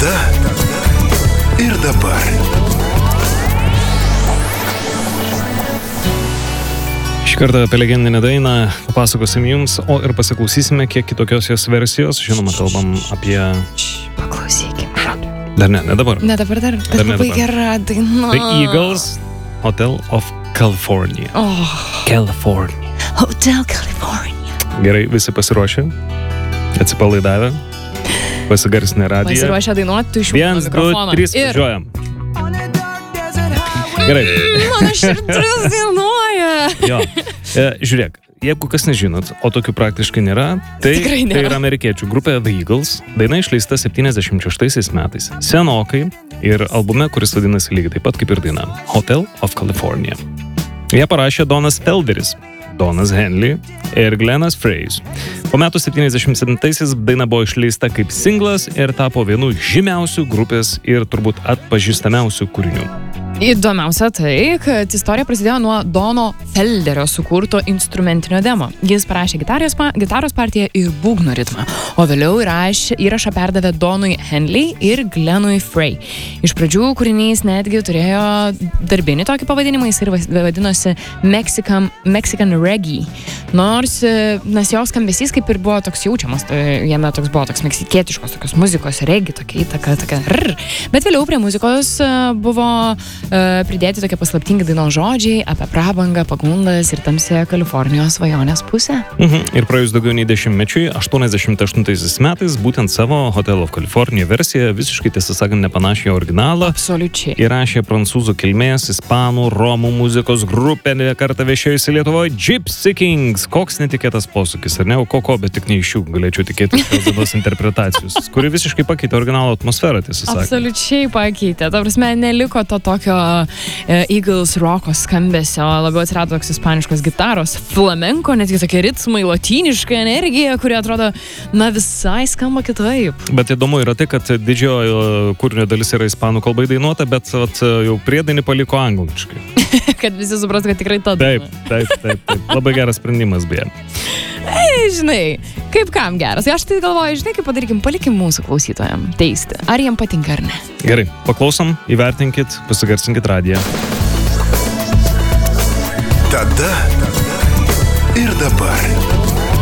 Tada ir dabar. Šį kartą apie legendinę dainą papasakosim jums, o ir pasiklausysime kiek kitokios jos versijos. Žinoma, kalbam apie... Paklausykim. Dar ne dabar. Ne dabar dar, bet Dar ne labai dabar. gera daina. The Eagles, Hotel of California. Oh, California. Hotel California. Gerai, visi pasiruošę, atsipalaidavę, pasigarsinę radiją. Pasiruošę dainuoti, tu išjungti 1, 2, 3, važiuojam. Gerai. Mano širdis dainuoja. Jo. Žiūrėk, jeigu kas nežinot, o tokių praktiškai nėra, tai yra amerikiečių grupė The Eagles. Daina išleista 76 metais. Senokai ir albume, kuris vadinasi lygiai taip pat kaip ir daina Hotel of California. Ją parašė Donas Felderis, Donas Henley ir Glennas Frey. Po metų 77-aisiais daina buvo išleista kaip singlas ir tapo vienu žymiausių grupės ir turbūt atpažįstamiausių kūrinių. Įdomiausia tai, kad istorija prasidėjo nuo Dono Felderio sukurto instrumentinio demo. Jis parašė gitaros partiją ir būgno ritmą, o vėliau įrašą perdavė Donui Henley ir Glennui Frey. Iš pradžių kūrinys netgi turėjo darbinį tokį pavadinimą, jis ir vadinosi Mexican Reggae. Nors jos skambesys kaip ir buvo toks jaučiamas, jame toks buvo toks meksikietiškos tokios muzikos, reggae, tokia įtaka, bet vėliau prie muzikos buvo pridėti tokie paslaptingi dainos žodžiai apie prabangą, pagundas ir tamsią Kalifornijos svajonės pusę. Ir praėjus daugiau nei 10 mečiui, 88 metais, būtent savo Hotel of California versiją, visiškai tiesą sakant nepanašią į originalą, absoliučiai įrašė prancūzų kilmės, ispanų, romų muzikos grupė, kartą viešėjusi Lietuvoje Gypsy Kings. Koks netikėtas posūkis, ar ne? Ko, bet tik ne iš jų galėčiau tikėtis šios dainos interpretacijos, kuri visiškai pakeitė originalo atmosferą, tiesą sakant. Absoliučiai pakeitė. Ta prasme, neliko to tokio Eagles roko skambesio, labiau atsirado toks ispaniškos gitaros, flamenko, netgi tokie ritmai, lotyniška energija, kuri atrodo, visai skamba kitaip. Bet įdomu yra tai, kad didžiojo kūrinio dalis yra ispanų kalbai dainuota, bet jau priedainį paliko angliškai. Kad visi supras, kad tikrai ta daina. Taip. Labai geras sprendimas beje. Žinai, kaip kam geras. Aš tai galvoju, žinai, kaip padarykim, palikim mūsų klausytojam teisti, ar jiem patinka ar ne. Gerai, paklausom, įvertinkit, pasigarsinkit radiją. Tada ir dabar.